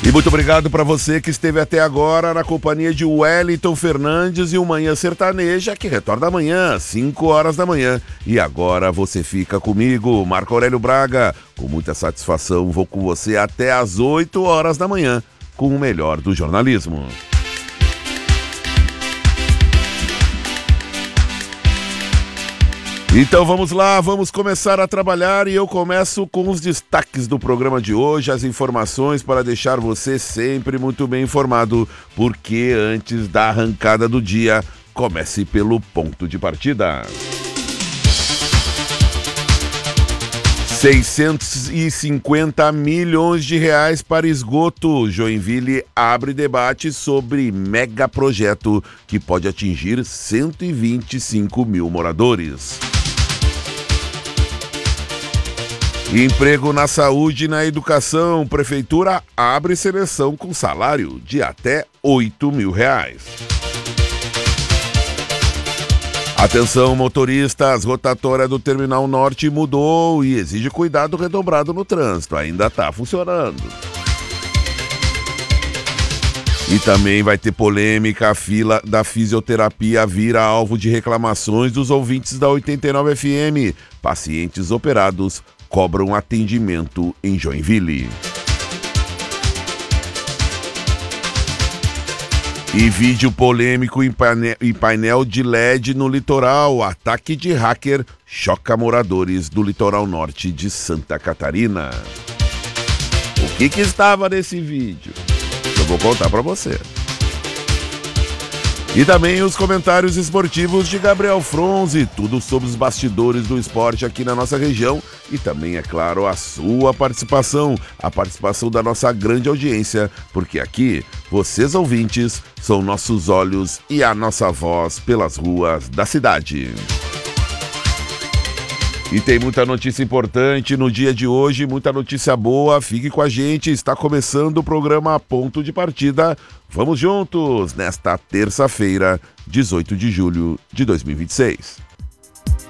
E muito obrigado para você que esteve até agora na companhia de Wellington Fernandes e o Manhã Sertaneja, que retorna amanhã, 5 horas da manhã. E agora você fica comigo, Marco Aurélio Braga. Com muita satisfação, vou com você até às 8 horas da manhã, com o melhor do jornalismo. Então vamos lá, vamos começar a trabalhar e eu começo com os destaques do programa de hoje, as informações para deixar você sempre muito bem informado, porque antes da arrancada do dia, comece pelo ponto de partida. 650 milhões de reais para esgoto. Joinville abre debate sobre megaprojeto que pode atingir 125 mil moradores. Emprego na saúde e na educação. Prefeitura abre seleção com salário de até R$8 mil. Atenção, motoristas, rotatória do Terminal Norte mudou e exige cuidado redobrado no trânsito. Ainda está funcionando. E também vai ter polêmica, a fila da fisioterapia vira alvo de reclamações dos ouvintes da 89 FM. Pacientes operados cobram atendimento em Joinville. E vídeo polêmico em painel de LED no litoral. Ataque de hacker choca moradores do litoral norte de Santa Catarina. O que estava nesse vídeo? Eu vou contar para você. E também os comentários esportivos de Gabriel Fronzi, tudo sobre os bastidores do esporte aqui na nossa região e também, é claro, a sua participação, a participação da nossa grande audiência, porque aqui, vocês ouvintes, são nossos olhos e a nossa voz pelas ruas da cidade. E tem muita notícia importante no dia de hoje, muita notícia boa, fique com a gente, está começando o programa Ponto de Partida. Vamos juntos nesta terça-feira, 18 de julho de 2026.